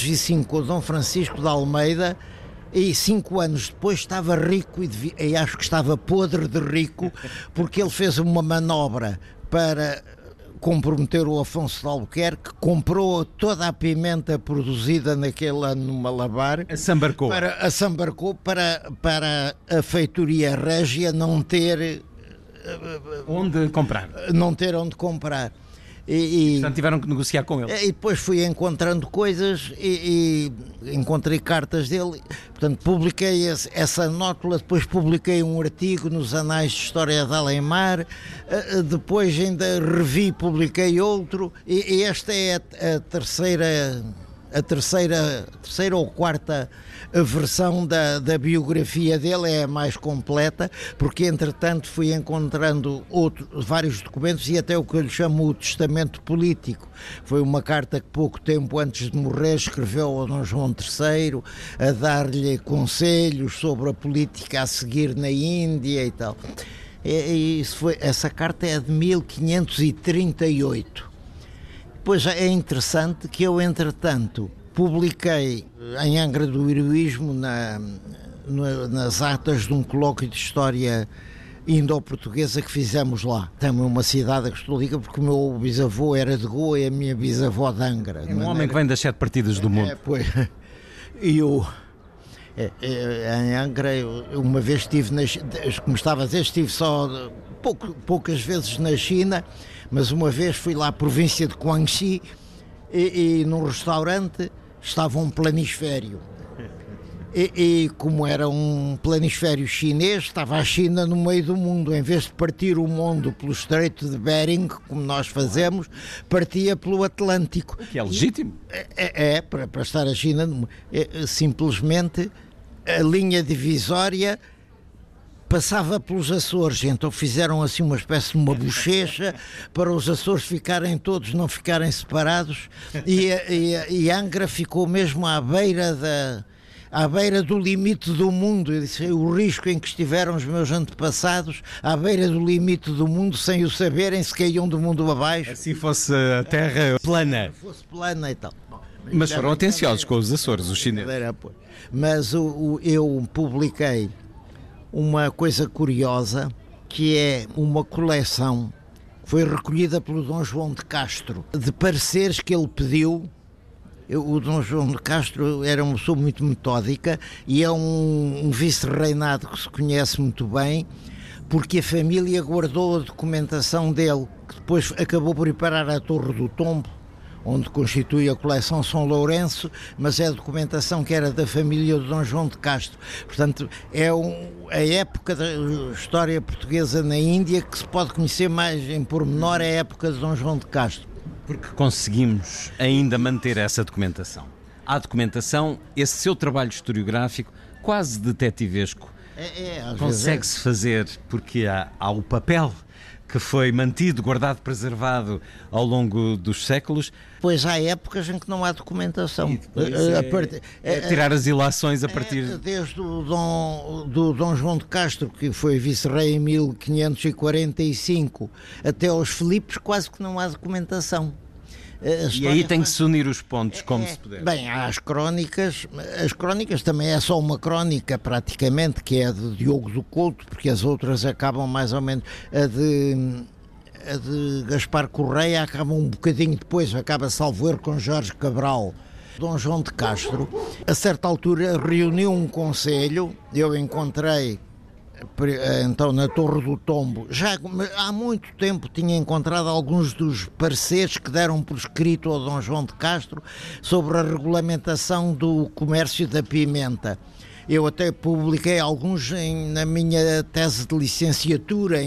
1905 com o Dom Francisco de Almeida, e 5 anos depois estava rico e acho que estava podre de rico, porque ele fez uma manobra para comprometer o Afonso de Albuquerque, comprou toda a pimenta produzida naquele ano no Malabar, assambarcou para a feitoria régia não ter onde comprar. Portanto, tiveram que negociar com ele. E depois fui encontrando coisas e encontrei cartas dele. Portanto, publiquei essa nótula, depois publiquei um artigo nos Anais de História de Além-Mar, depois ainda publiquei outro, e esta é a terceira ou quarta versão da biografia dele, é a mais completa, porque entretanto fui encontrando vários documentos e até o que eu lhe chamo o testamento político. Foi uma carta que pouco tempo antes de morrer escreveu ao Dom João III a dar-lhe conselhos sobre a política a seguir na Índia e tal. Essa carta é de 1538. Pois é interessante que eu, entretanto, publiquei em Angra do Heroísmo, nas atas de um colóquio de História Indo-Portuguesa que fizemos lá. Também uma cidade que estou ligado, porque o meu bisavô era de Goa e a minha bisavó de Angra. É um homem que vem das 7 partidas do mundo. Pois. E em Angra, uma vez estive, como estava a dizer, estive só poucas vezes na China, mas uma vez fui lá à província de Guangxi e num restaurante estava um planisfério. E como era um planisfério chinês, estava a China no meio do mundo. Em vez de partir o mundo pelo Estreito de Bering, como nós fazemos, partia pelo Atlântico. O que é legítimo. Para estar a China, simplesmente a linha divisória passava pelos Açores, então fizeram assim uma espécie de uma bochecha para os Açores ficarem todos, não ficarem separados, e Angra ficou mesmo à beira do limite do mundo. Eu disse, o risco em que estiveram os meus antepassados à beira do limite do mundo, sem o saberem, se caíam do mundo abaixo. Assim fosse a terra plana. Fosse plana e tal. Mas foram atenciosos com os Açores, os chineses. Mas eu publiquei uma coisa curiosa, que é uma coleção que foi recolhida pelo Dom João de Castro, de pareceres que ele pediu. O Dom João de Castro era uma pessoa muito metódica e é um vice-reinado que se conhece muito bem, porque a família guardou a documentação dele, que depois acabou por ir parar à Torre do Tombo, onde constitui a coleção São Lourenço, mas é a documentação que era da família de Dom João de Castro. Portanto, é a época da história portuguesa na Índia que se pode conhecer mais em pormenor, é a época de Dom João de Castro. Porque conseguimos ainda manter essa documentação. Há documentação, esse seu trabalho historiográfico, quase detetivesco, consegue-se fazer porque há o papel que foi mantido, guardado, preservado ao longo dos séculos. Pois há épocas em que não há documentação. Tirar as ilações a partir... Desde do Dom João de Castro, que foi vice-rei em 1545, até aos Filipes, quase que não há documentação. E aí tem que se unir os pontos, como se puder. Bem, há as crónicas também é só uma crónica praticamente, que é a de Diogo do Couto, porque as outras acabam mais ou menos, a de Gaspar Correia acaba um bocadinho depois, acaba salvo erro com Jorge Cabral. Dom João de Castro, a certa altura reuniu um conselho, eu encontrei então na Torre do Tombo, já há muito tempo tinha encontrado alguns dos pareceres que deram por escrito ao Dom João de Castro sobre a regulamentação do comércio da pimenta. Eu até publiquei alguns na minha tese de licenciatura em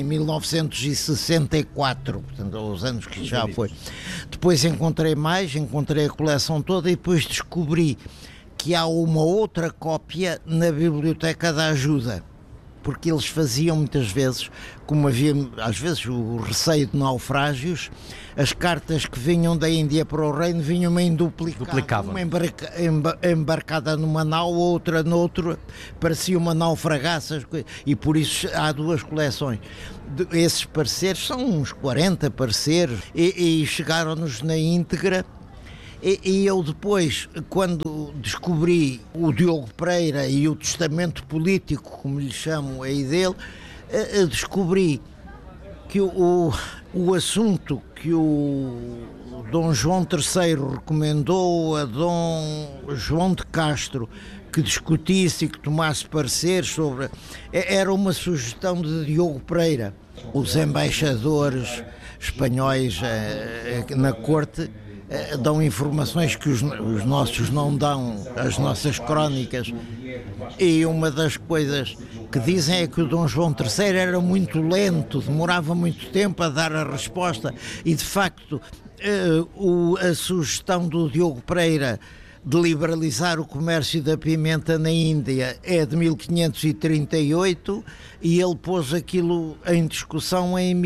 1964, portanto, aos anos que já foi. Depois encontrei a coleção toda e depois descobri que há uma outra cópia na Biblioteca da Ajuda, porque eles faziam muitas vezes, como havia às vezes o receio de naufrágios, as cartas que vinham da Índia para o reino vinham em duplicado, uma embarcada numa nau, outra noutra, parecia uma naufragaça, e por isso há duas coleções. Esses pareceres são uns 40 pareceres e chegaram-nos na íntegra. E eu depois, quando descobri o Diogo Pereira e o testamento político, como lhe chamam aí dele, descobri que o assunto que o Dom João III recomendou a Dom João de Castro que discutisse e que tomasse parecer sobre... Era uma sugestão de Diogo Pereira. Os embaixadores espanhóis na corte dão informações que os nossos não dão, as nossas crónicas, e uma das coisas que dizem é que o Dom João III era muito lento, demorava muito tempo a dar a resposta, e de facto a sugestão do Diogo Pereira de liberalizar o comércio da pimenta na Índia é de 1538 e ele pôs aquilo em discussão em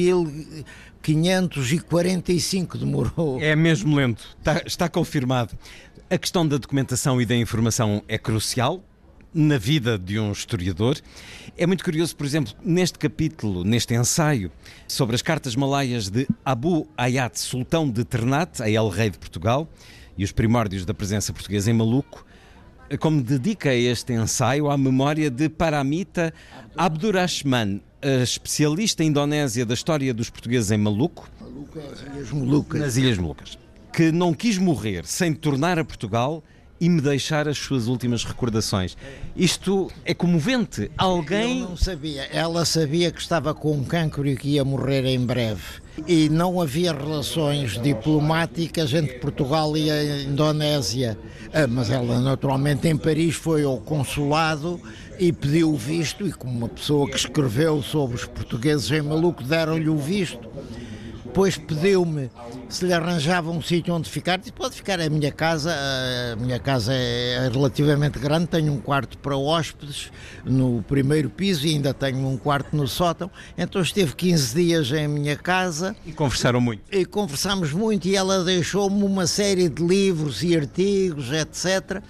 1545, demorou. É mesmo lento, está confirmado. A questão da documentação e da informação é crucial na vida de um historiador. É muito curioso, por exemplo, neste capítulo, neste ensaio, sobre as cartas malaias de Abu Ayat Sultão de Ternate, a El-Rei de Portugal, e os primórdios da presença portuguesa em Maluco, como dedica este ensaio à memória de Paramita Abdurrahman, especialista indonésia da história dos portugueses em Maluco, nas Ilhas Molucas, que não quis morrer sem tornar a Portugal e me deixar as suas últimas recordações. Isto é comovente. Alguém... Eu não sabia. Ela sabia que estava com um cancro e que ia morrer em breve. E não havia relações diplomáticas entre Portugal e a Indonésia. Mas ela, naturalmente, em Paris foi ao consulado e pediu o visto, e como uma pessoa que escreveu sobre os portugueses em Maluco, deram-lhe o visto. Depois pediu-me se lhe arranjava um sítio onde ficar. Disse: pode ficar, a minha casa é relativamente grande, tenho um quarto para hóspedes no primeiro piso e ainda tenho um quarto no sótão. Então esteve 15 dias em minha casa. E conversaram muito. E conversámos muito, e ela deixou-me uma série de livros e artigos, etc.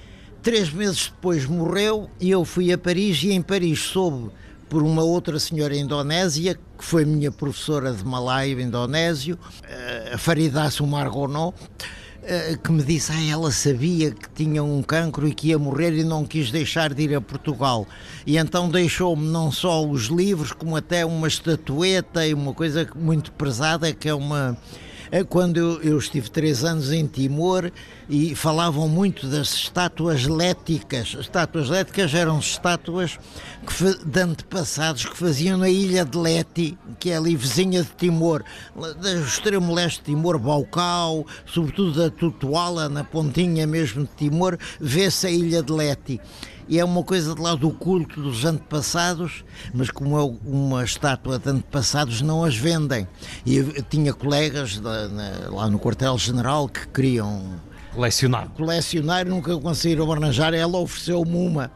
3 meses depois morreu e eu fui a Paris, e em Paris soube por uma outra senhora indonésia, que foi minha professora de malaio indonésio, a Farida Sumargono, que me disse que ela sabia que tinha um cancro e que ia morrer e não quis deixar de ir a Portugal. E então deixou-me não só os livros, como até uma estatueta e uma coisa muito prezada, que é uma... Quando eu estive 3 anos em Timor, e falavam muito das estátuas léticas. As estátuas léticas eram estátuas de antepassados que faziam na ilha de Leti, que é ali vizinha de Timor, do extremo leste de Timor, Baucau, sobretudo da Tutuala, na pontinha mesmo de Timor, vê-se a ilha de Leti. E é uma coisa de lá do culto dos antepassados, mas como é uma estátua de antepassados, não as vendem. E eu tinha colegas lá no quartel-general que queriam colecionar, nunca conseguiram arranjar. Ela ofereceu-me uma.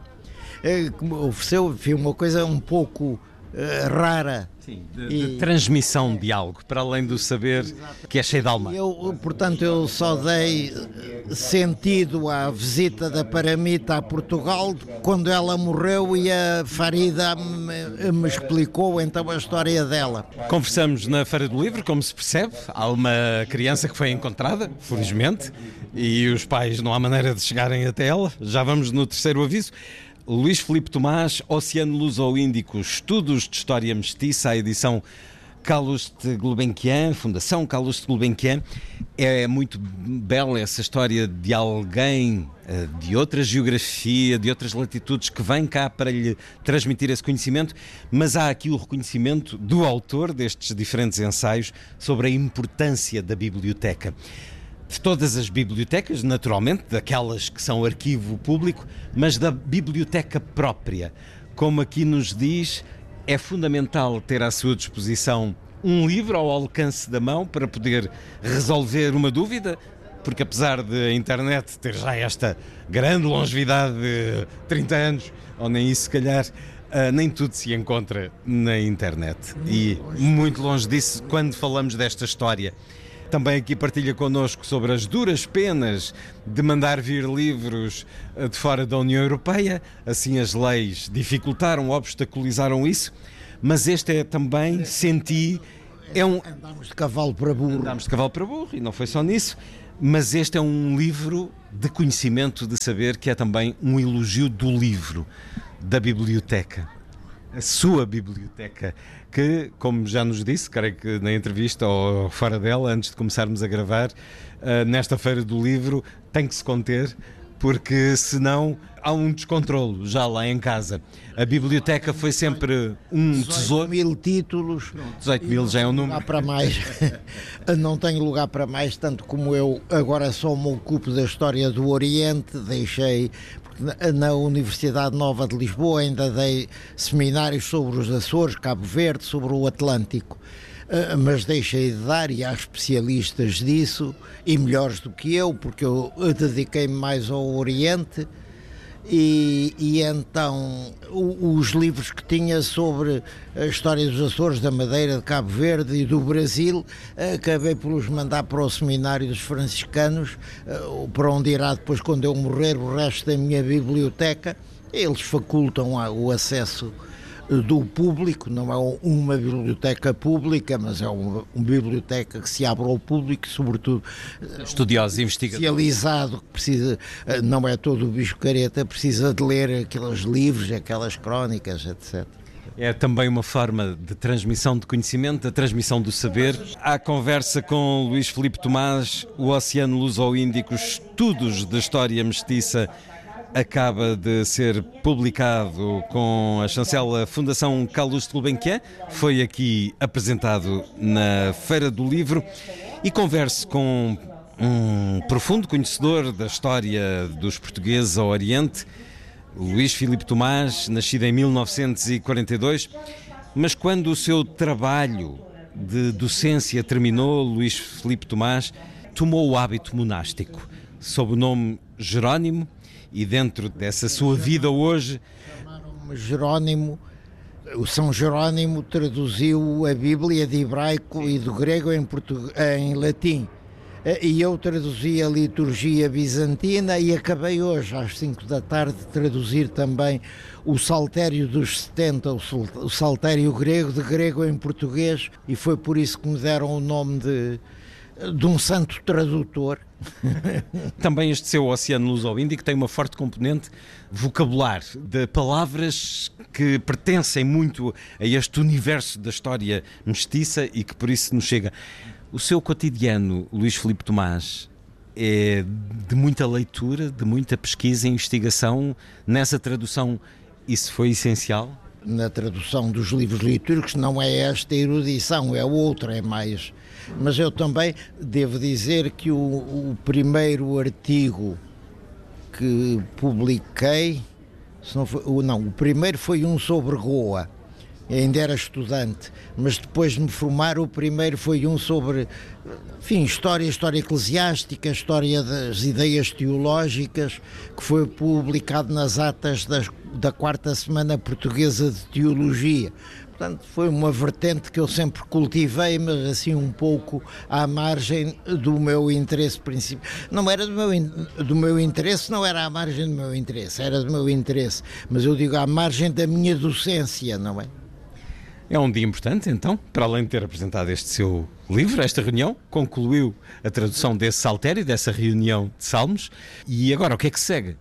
Ofereceu, enfim, uma coisa um pouco rara. Sim, de transmissão de algo, para além do saber que é cheio de alma. Portanto, eu só dei sentido à visita da Paramita a Portugal quando ela morreu, e a Farida me explicou então a história dela. Conversamos na Feira do Livro, como se percebe. Há uma criança que foi encontrada, felizmente, e os pais não há maneira de chegarem até ela. Já vamos no 3º aviso. Luís Filipe Tomás, Oceano Luso-Índico, Estudos de História Mestiça, a edição Calouste Gulbenkian, Fundação Calouste Gulbenkian. É muito bela essa história de alguém de outra geografia, de outras latitudes, que vem cá para lhe transmitir esse conhecimento, mas há aqui o reconhecimento do autor destes diferentes ensaios sobre a importância da biblioteca. De todas as bibliotecas, naturalmente, daquelas que são arquivo público, mas da biblioteca própria. Como aqui nos diz, é fundamental ter à sua disposição um livro ao alcance da mão para poder resolver uma dúvida, porque apesar de a internet ter já esta grande longevidade de 30 anos, ou nem isso se calhar, nem tudo se encontra na internet. E muito longe disso quando falamos desta história. Também aqui partilha connosco sobre as duras penas de mandar vir livros de fora da União Europeia. Assim as leis dificultaram, obstaculizaram isso. Mas este é também, senti... Andámos de cavalo para burro. Andámos de cavalo para burro, e não foi só nisso. Mas este é um livro de conhecimento, de saber, que é também um elogio do livro, da biblioteca. A sua biblioteca, que, como já nos disse, creio que na entrevista ou fora dela, antes de começarmos a gravar, nesta Feira do Livro, tem que se conter, porque senão há um descontrolo já lá em casa. A biblioteca foi sempre um tesouro. 18.000 títulos. 18.000 já é um número. Para mais. Não tenho lugar para mais, tanto como eu agora só me ocupo da história do Oriente, deixei. Na Universidade Nova de Lisboa ainda dei seminários sobre os Açores, Cabo Verde, sobre o Atlântico, mas deixei de dar, e há especialistas disso, e melhores do que eu, porque eu dediquei-me mais ao Oriente, e então os livros que tinha sobre a história dos Açores, da Madeira, de Cabo Verde e do Brasil, acabei por os mandar para o seminário dos franciscanos, para onde irá depois, quando eu morrer, o resto da minha biblioteca. Eles facultam o acesso do público, não é uma biblioteca pública, mas é uma biblioteca que se abre ao público, sobretudo estudiosos, investigadores, especializado, que precisa, não é todo o bicho careta, precisa de ler aqueles livros, aquelas crónicas, etc. É também uma forma de transmissão de conhecimento, da transmissão do saber. À conversa com Luís Filipe Tomás, o Oceano Luso-Índico, Estudos da História Mestiça, acaba de ser publicado com a chancela Fundação Carlos de Gulbenkian, foi aqui apresentado na Feira do Livro, e converso com um profundo conhecedor da história dos portugueses ao Oriente, Luís Filipe Tomás, nascido em 1942, mas quando o seu trabalho de docência terminou, Luís Filipe Tomás tomou o hábito monástico, sob o nome Jerónimo. E dentro dessa sua vida hoje... Chamaram-me Jerónimo. O São Jerónimo traduziu a Bíblia de hebraico e do grego em latim. E eu traduzi a liturgia bizantina e acabei hoje, às 5 da tarde, de traduzir também o Saltério dos 70, o Saltério grego, de grego em português, e foi por isso que me deram o nome de um santo tradutor. Também este seu Oceano Luso-Índico tem uma forte componente vocabular, de palavras que pertencem muito a este universo da história mestiça e que por isso nos chega. O seu cotidiano, Luís Filipe Tomás, é de muita leitura, de muita pesquisa e investigação. Nessa tradução, isso foi essencial? Na tradução dos livros litúrgicos não é esta erudição, é outra, é mais... Mas eu também devo dizer que o primeiro artigo que publiquei, o primeiro foi um sobre Goa, ainda era estudante, mas depois de me formar o primeiro foi um sobre, enfim, história eclesiástica, história das ideias teológicas, que foi publicado nas atas da quarta semana portuguesa de teologia. Portanto, foi uma vertente que eu sempre cultivei, mas assim um pouco à margem do meu interesse principal. Não era do meu interesse, não era à margem do meu interesse, era do meu interesse, mas eu digo à margem da minha docência, não é? É um dia importante, então, para além de ter apresentado este seu livro, esta reunião, concluiu a tradução desse saltério, dessa reunião de salmos, e agora o que é que segue?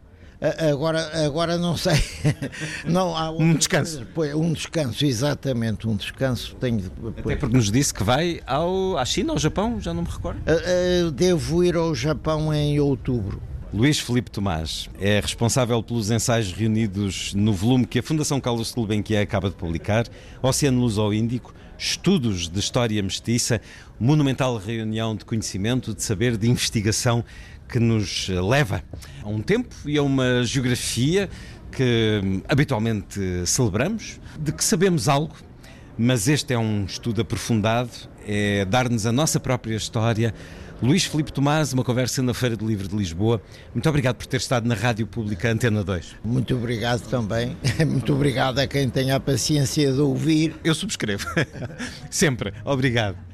Agora não sei. Não, há um descanso. Um descanso, exatamente, um descanso. Até porque nos disse que vai à China, ao Japão, já não me recordo. Devo ir ao Japão em outubro. Luís Filipe Tomás é responsável pelos ensaios reunidos no volume que a Fundação Carlos de Gulbenkian acaba de publicar, Oceano Luso-Índico, Estudos de História Mestiça, monumental reunião de conhecimento, de saber, de investigação, que nos leva a um tempo e a uma geografia que habitualmente celebramos, de que sabemos algo, mas este é um estudo aprofundado, é dar-nos a nossa própria história. Luís Filipe Tomás, uma conversa na Feira do Livro de Lisboa. Muito obrigado por ter estado na Rádio Pública Antena 2. Muito obrigado também. Muito obrigado a quem tenha a paciência de ouvir. Eu subscrevo. Sempre. Obrigado.